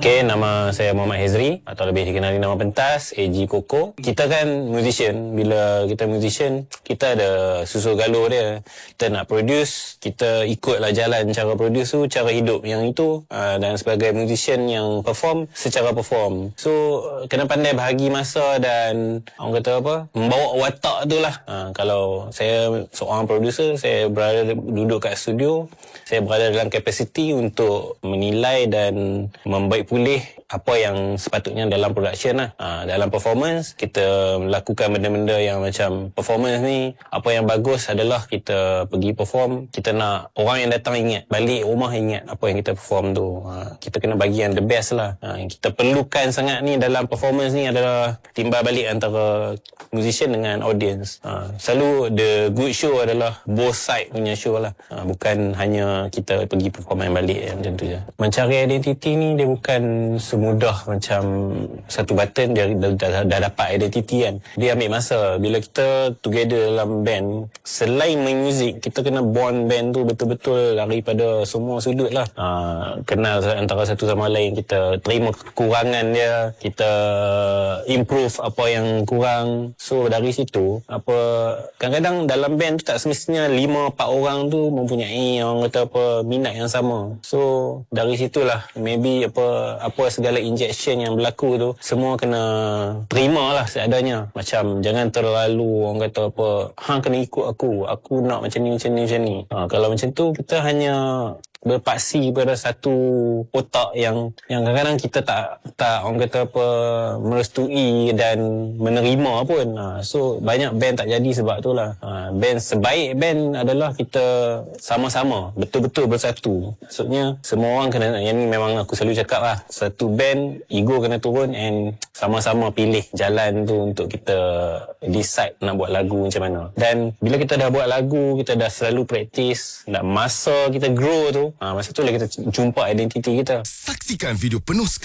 Okay, nama saya Muhammad Hezri atau lebih dikenali nama pentas AG Koko. Kita kan musician. Bila kita musician, kita ada susul galur dia. Kita nak produce, kita ikutlah jalan cara produce tu, cara hidup yang itu. Dan sebagai musician yang perform, secara perform. So, kena pandai bahagi masa dan orang kata apa, membawa watak tu lah. Kalau saya seorang producer, saya berada duduk kat studio, saya berada dalam kapasiti untuk menilai dan membaik pulih apa yang sepatutnya dalam production lah. Dalam performance, kita melakukan benda-benda yang macam performance ni, apa yang bagus adalah kita pergi perform, kita nak orang yang datang ingat, balik rumah ingat apa yang kita perform tu. Kita kena bagi yang the best lah. Yang kita perlukan sangat ni dalam performance ni adalah timbal balik antara musician dengan audience. Selalu the good show adalah both side punya show lah. Bukan hanya kita pergi perform yang balik macam tu je. Mencari identiti ni dia bukan semudah macam satu button dia dah dapat identiti kan. Dia ambil masa. Bila kita together dalam band, selain main muzik, kita kena bond band tu betul-betul daripada semua sudut lah. Kenal antara satu sama lain, kita terima kekurangan dia, kita improve apa yang kurang. So dari situ, kadang-kadang dalam band tu tak semestinya 5-4 orang tu mempunyai orang kata minat yang sama. So dari situlah maybe apa segala injection yang berlaku tu semua kena terima lah seadanya. Macam jangan terlalu orang kata hang kena ikut aku nak macam ni. Kalau macam tu kita hanya berpaksi pada satu otak yang kadang-kadang kita tak orang kata merestui dan menerima pun. So banyak band tak jadi sebab tu lah. Band sebaik band adalah kita sama-sama betul-betul bersatu. Maksudnya semua orang kena, yang ni memang aku selalu cakap lah, satu band ego kena turun and sama-sama pilih jalan tu untuk kita decide nak buat lagu macam mana. Dan bila kita dah buat lagu, kita dah selalu praktis, dah masa kita grow tu, masa tu lah kita jumpa identiti kita. Saksikan video penuh sekali